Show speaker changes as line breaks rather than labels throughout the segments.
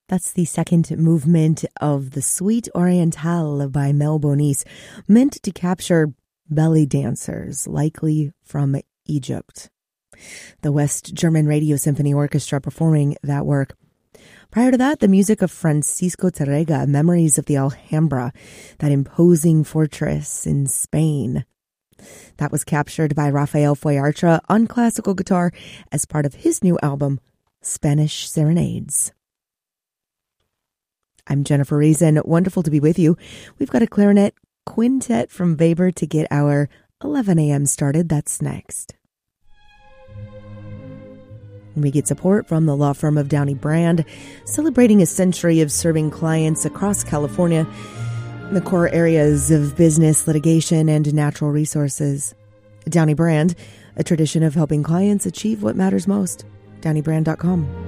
That's the second movement of the Suite Orientale by Mel Bonis, meant to capture belly dancers, likely from Egypt. The West German Radio Symphony Orchestra performing that work. Prior to that, the music of Francisco Tárrega, Memories of the Alhambra, that imposing fortress in Spain. That was captured by Rafael Foyartra on classical guitar as part of his new album, Spanish Serenades. I'm Jennifer Reason. Wonderful to be with you. We've got a clarinet quintet from Weber to get our 11 a.m. started. That's next. We get support from the law firm of Downey Brand, celebrating a century of serving clients across California in the core areas of business, litigation, and natural resources. Downey Brand, a tradition of helping clients achieve what matters most. DowneyBrand.com.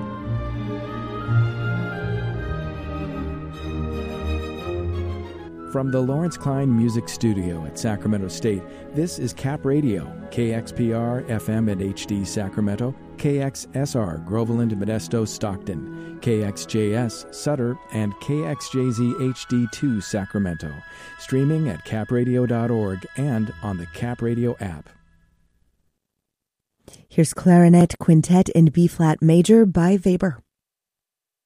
From the Lawrence Klein Music Studio at Sacramento State, this is Cap Radio, KXPR FM and HD Sacramento, KXSR Groveland, Modesto, Stockton, KXJS Sutter, and KXJZ HD2 Sacramento. Streaming at capradio.org and on the Cap Radio app.
Here's Clarinet Quintet in B-flat major by Weber.